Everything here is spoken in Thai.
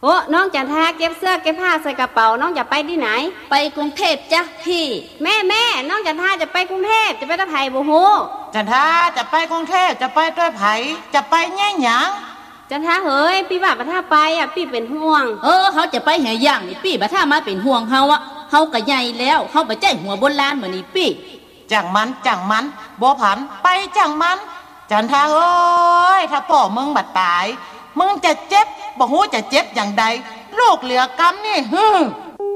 โอ้น้องจันทาเก็บเสื้อเก็บผ้าใส่กระเป๋าน้องจะไปที่ไหนไปกรุงเทพจ้ะพี่แม่น้องจันทาจะไปกรุงเทพจะไปตะไผ่บ่ฮู้จันทาจะไปกรุงเทพจะไปด้วยไผจะไปแง่หยังจันทาเฮ้ยพี่ว่าบ่ท่าไปอ่ะพี่เป็นห่วงเขาจะไปแห่ย่างนี่พี่บ่ท่ามาเป็นห่วงเฮาอ่ะเฮาก็ใหญ่แล้วเฮาบ่ใจหัวบนลานเหมือนนี่พี่จังมันบ่ผันไปจังมันจันทาเอ้ยถ้าพ่อมึงบัดตายมึงจะเจ็บบ่ฮู้จะเจ็บอย่างใดลูกเหลือกำนี่